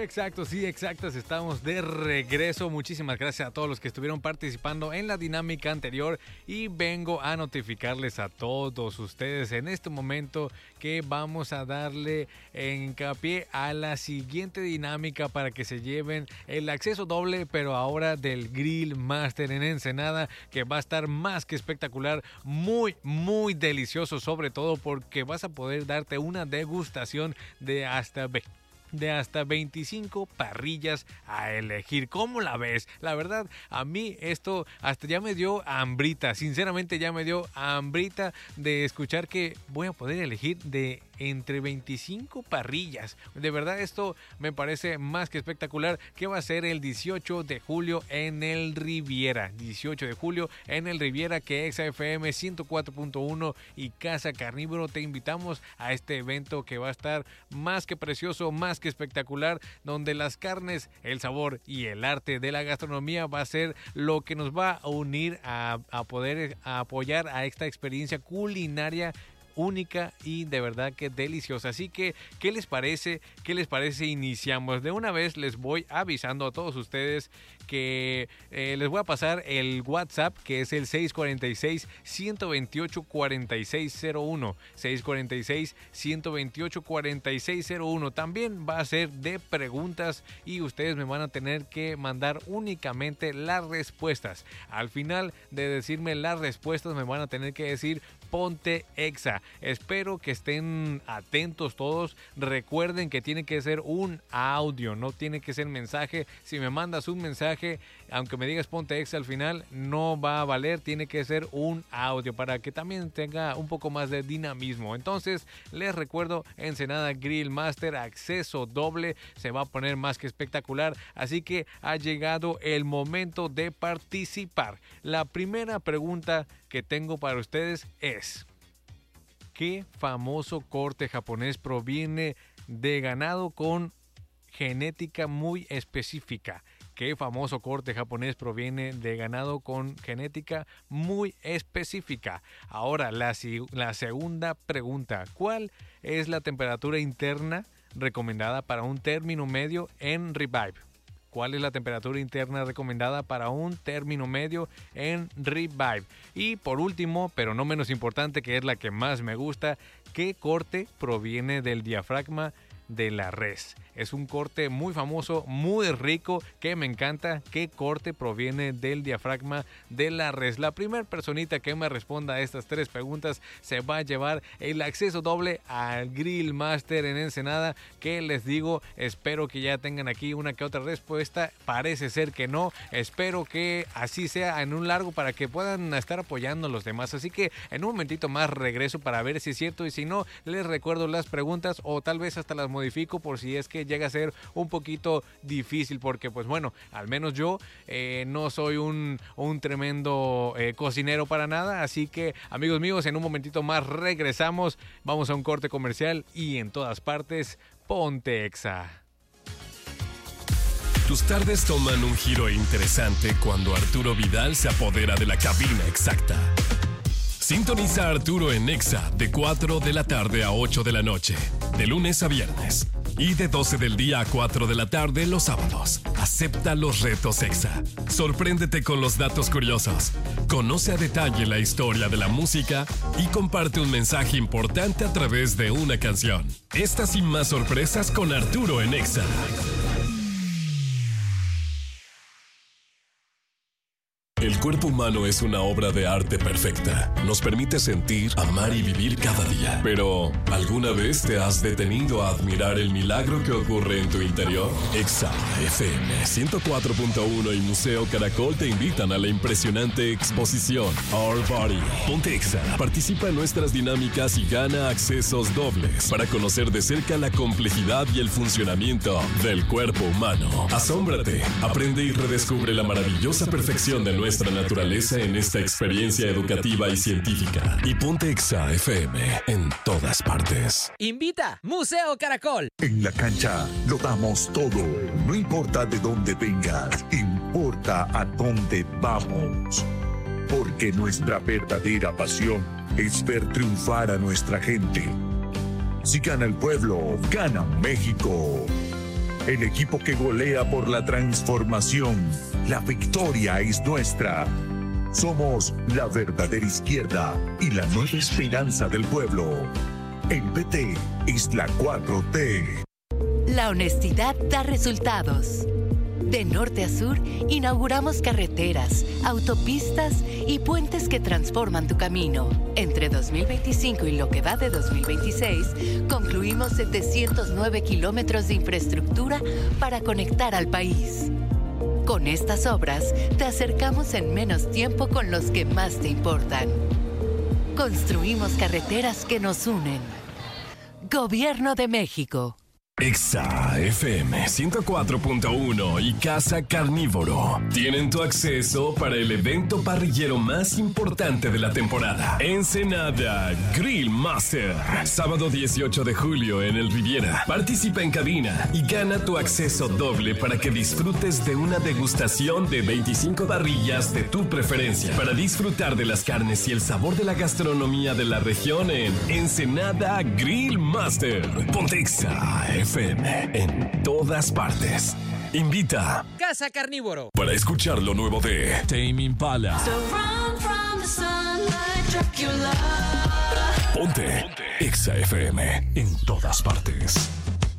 Exacto, sí, exactas. Estamos de regreso. Muchísimas gracias a todos los que estuvieron participando en la dinámica anterior y vengo a notificarles a todos ustedes en este momento que vamos a darle hincapié a la siguiente dinámica para que se lleven el acceso doble, pero ahora del Grill Master en Ensenada, que va a estar más que espectacular, muy, muy delicioso, sobre todo porque vas a poder darte una degustación de hasta 25 parrillas a elegir. ¿Cómo la ves? La verdad, a mí esto hasta ya me dio hambrita. Sinceramente ya me dio hambrita de escuchar que voy a poder elegir de entre 25 parrillas. De verdad, esto me parece más que espectacular, que va a ser el 18 de julio en el Riviera. 18 de julio en el Riviera, que XFM 104.1 y Casa Carnívoro te invitamos a este evento que va a estar más que precioso, más que espectacular, donde las carnes, el sabor y el arte de la gastronomía va a ser lo que nos va a unir a poder apoyar a esta experiencia culinaria única y de verdad que deliciosa. Así que, ¿qué les parece? ¿Qué les parece? Iniciamos. De una vez les voy avisando a todos ustedes que les voy a pasar el WhatsApp, que es el 646-128-4601. 646-128-4601. También va a ser de preguntas y ustedes me van a tener que mandar únicamente las respuestas. Al final de decirme las respuestas me van a tener que decir Ponte Exa. Espero que estén atentos todos. Recuerden que tiene que ser un audio, no tiene que ser mensaje. Si me mandas un mensaje, aunque me digas Ponte Exa al final, no va a valer. Tiene que ser un audio para que también tenga un poco más de dinamismo. Entonces, les recuerdo, Ensenada Grill Master, acceso doble. Se va a poner más que espectacular. Así que ha llegado el momento de participar. La primera pregunta que tengo para ustedes es: ¿qué famoso corte japonés proviene de ganado con genética muy específica? ¿Qué famoso corte japonés proviene de ganado con genética muy específica? Ahora, la segunda pregunta: ¿cuál es la temperatura interna recomendada para un término medio en ribeye? ¿Cuál es la temperatura interna recomendada para un término medio en ribeye? Y por último, pero no menos importante, que es la que más me gusta, ¿qué corte proviene del diafragma de la res? Es un corte muy famoso, muy rico, que me encanta. ¿Qué corte proviene del diafragma de la res? La primera personita que me responda a estas tres preguntas se va a llevar el acceso doble al Grill Master en Ensenada, que les digo, espero que ya tengan aquí una que otra respuesta. Parece ser que no. Espero que así sea en un largo para que puedan estar apoyando a los demás. Así que en un momentito más regreso para ver si es cierto, y si no, les recuerdo las preguntas o tal vez hasta las modifico por si es que llega a ser un poquito difícil, porque pues bueno, al menos yo no soy un tremendo cocinero para nada. Así que, amigos míos, en un momentito más regresamos, vamos a un corte comercial y en todas partes, Ponte Exa. Tus tardes toman un giro interesante cuando Arturo Vidal se apodera de la cabina exacta. Sintoniza a Arturo en Exa de 4 de la tarde a 8 de la noche, de lunes a viernes. Y de 12 del día a 4 de la tarde los sábados. Acepta los retos Exa. Sorpréndete con los datos curiosos. Conoce a detalle la historia de la música y comparte un mensaje importante a través de una canción. Estas y más sorpresas con Arturo en Exa. El cuerpo humano es una obra de arte perfecta. Nos permite sentir, amar y vivir cada día. Pero, ¿alguna vez te has detenido a admirar el milagro que ocurre en tu interior? Exa FM 104.1 y Museo Caracol te invitan a la impresionante exposición Our Body. Ponte Exa. Participa en nuestras dinámicas y gana accesos dobles para conocer de cerca la complejidad y el funcionamiento del cuerpo humano. Asómbrate, aprende y redescubre la maravillosa perfección de nuestra naturaleza en esta experiencia educativa y científica. Y ponte Exa FM en todas partes. Invita Museo Caracol. En la cancha lo damos todo. No importa de dónde vengas, importa a dónde vamos. Porque nuestra verdadera pasión es ver triunfar a nuestra gente. Si gana el pueblo, gana México. el equipo que golea por la transformación. La victoria es nuestra. Somos la verdadera izquierda y la nueva esperanza del pueblo. El PT es la 4T. La honestidad da resultados. De norte a sur, inauguramos carreteras, autopistas y puentes que transforman tu camino. Entre 2025 y lo que va de 2026, concluimos 709 kilómetros de infraestructura para conectar al país. Con estas obras, te acercamos en menos tiempo con los que más te importan. Construimos carreteras que nos unen. Gobierno de México. Exa FM 104.1 y Casa Carnívoro tienen tu acceso para el evento parrillero más importante de la temporada. Ensenada Grill Master. Sábado 18 de julio en el Riviera. Participa en cabina y gana tu acceso doble para que disfrutes de una degustación de 25 parrillas de tu preferencia. Para disfrutar de las carnes y el sabor de la gastronomía de la región en Ensenada Grill Master. Ponte Exa FM en todas partes. Invita Casa Carnívoro. para escuchar lo nuevo de Tame Impala. Ponte Exa FM en todas partes.